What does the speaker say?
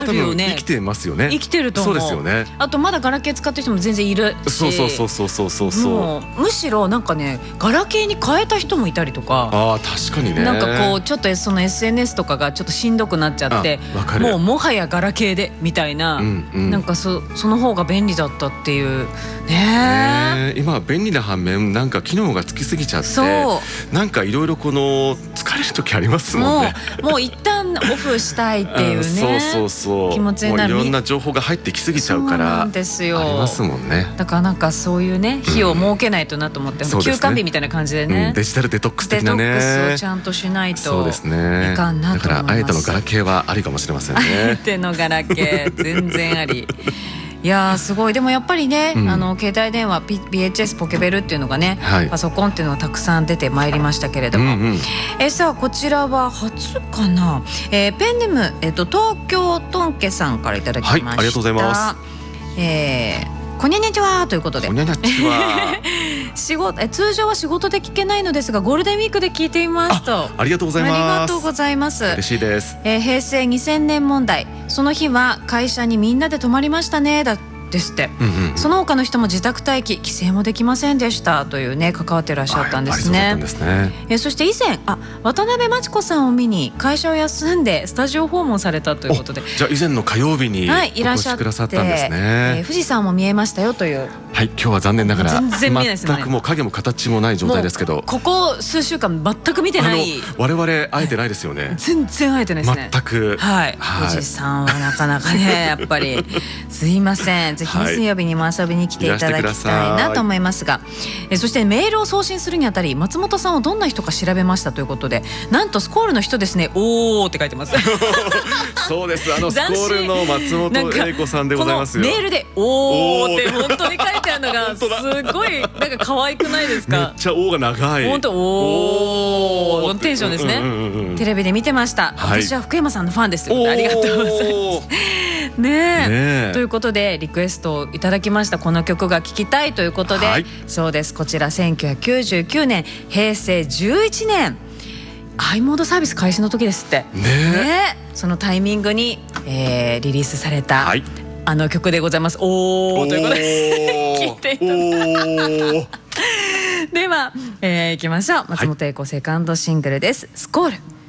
多分生きてますよね。 生きてると思う。 そうですよね。 あとまだガラケー使ってる人も全然いるし、もうむしろなんかね、ガラケーに変えた人もいたりとか。 ああ、確かにね。 なんかこうちょっとその SNS とかがちょっとしんどくなっちゃって、もはやガラケーでみたいな、なんかその方が便利だったっていうね。 今は便利な反面、なんか機能がつきすぎちゃって、なんかいろいろこの疲れる時ありますもんね。 もう一旦オフしたいっていうね気持ちになる。 いろんな情報が入ってきすぎちゃうから。そうなんですよ。ありますもんね。 だからなんかそういうね日を設けないとなと思って、休館日みたいな感じでね、 デジタルデトックス的なね、 デトックスをちゃんとしないといかんなと思います。 だからあえてのガラケーはありかもしれませんね。 あえてのガラケー全然あり。いやすごい。でもやっぱりね、携帯電話 VHS ポケベルっていうのがね、パソコンっていうのがたくさん出てまいりましたけれども、さあこちらは初かな、ペンネーム、東京トンケさんからいただきました。 ありがとうございます。 こにゃにゃちはということで、 こにゃにゃちは通常は仕事で聞けないのですがゴールデンウィークで聞いていますと。 ありがとうございます。 ありがとうございます。 嬉しいです。 平成2000年問題、その日は会社にみんなで泊まりましたねですって、その他の人も自宅待機、帰省もできませんでしたというね、関わってらっしゃったんですね。そして以前渡辺真知子さんを見に会社を休んでスタジオ訪問されたということで、 じゃあ以前の火曜日にお越しくださったんですね。 富士山も見えましたよという。 はい、今日は残念ながら全然見えないですね。 全くもう影も形もない状態ですけど、 ここ数週間全く見てない。 我々会えてないですよね。 全然会えてないですね。 全く。 富士山はなかなかねやっぱりすいません。ぜひ水曜日にも遊びに来ていただきたいなと思いますが、そしてメールを送信するにあたり松本さんをどんな人か調べましたということで、なんとスコールの人ですね。おーって書いてます。 そうです、スコールの松本英子さんでございますよ。 このメールでおーって本当に書いてあるのがすごいなんか可愛くないですか。 めっちゃおーが長い。 本当おーテンションですね。テレビで見てました。私は福山さんのファンです。ありがとうございますね。ということでリクエストをいただきました。この曲が聴きたいということで、そうです、こちら1999年平成11年 i モードサービス開始の時ですってね。そのタイミングに、リリースされた、あの曲でございます。おーということで聴いていただきでは、いきましょう。松本英子セカンドシングルです。スコール。